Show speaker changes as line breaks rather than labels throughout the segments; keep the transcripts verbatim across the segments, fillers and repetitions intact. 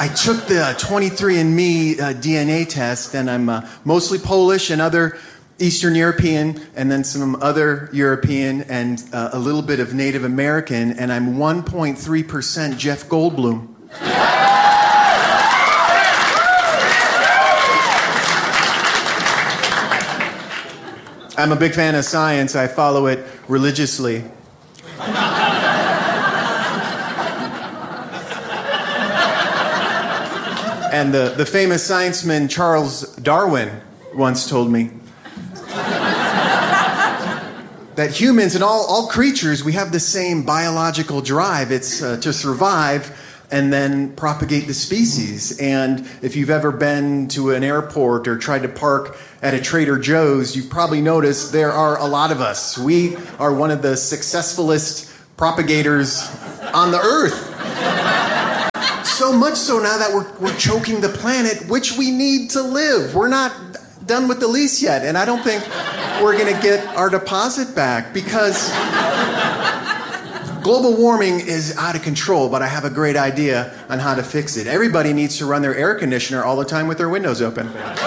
I took the twenty-three and me uh, D N A test, and I'm uh, mostly Polish and other Eastern European, and then some other European, and uh, a little bit of Native American, and I'm one point three percent Jeff Goldblum. I'm a big fan of science. I follow it religiously. And the, the famous scienceman Charles Darwin once told me that humans and all, all creatures, we have the same biological drive. It's uh, to survive and then propagate the species. And if you've ever been to an airport or tried to park at a Trader Joe's, you've probably noticed there are a lot of us. We are one of the successfulest propagators on the earth. So much so now that we're, we're choking the planet, which we need to live. We're not done with the lease yet, and I don't think we're going to get our deposit back because global warming is out of control, but I have a great idea on how to fix it. Everybody needs to run their air conditioner all the time with their windows open.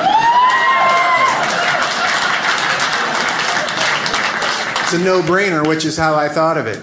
It's a no-brainer, which is how I thought of it.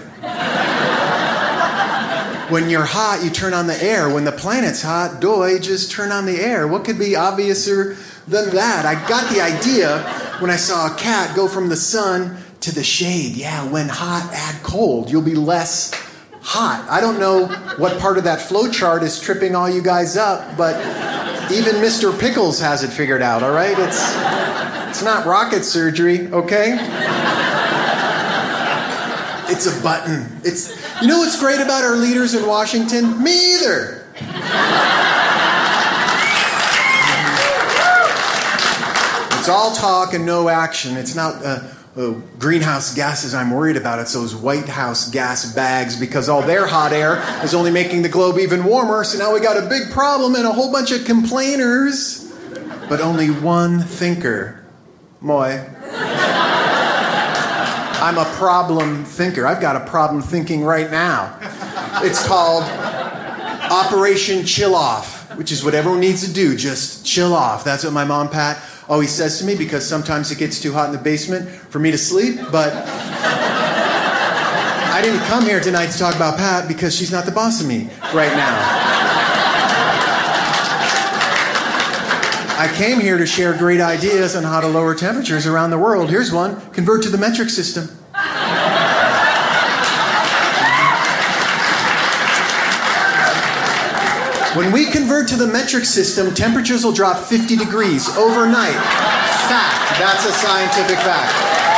When you're hot, you turn on the air. When the planet's hot, doy, just turn on the air. What could be obviouser than that? I got the idea when I saw a cat go from the sun to the shade. Yeah, when hot, add cold. You'll be less hot. I don't know what part of that flow chart is tripping all you guys up, but even Mister Pickles has it figured out, all right? It's, it's not rocket surgery, okay? It's a button. It's, you know what's great about our leaders in Washington? Me either. It's all talk and no action. It's not uh, uh, greenhouse gases I'm worried about. It's those White House gas bags because all their hot air is only making the globe even warmer. So now we got a big problem and a whole bunch of complainers, but only one thinker. Moi. I'm a problem thinker. I've got a problem thinking right now. It's called Operation Chill Off, which is what everyone needs to do. Just chill off. That's what my mom, Pat, always says to me because sometimes it gets too hot in the basement for me to sleep. But I didn't come here tonight to talk about Pat because she's not the boss of me right now. I came here to share great ideas on how to lower temperatures around the world. Here's one. Convert to the metric system. When we convert to the metric system, temperatures will drop fifty degrees overnight. Fact. That's a scientific fact.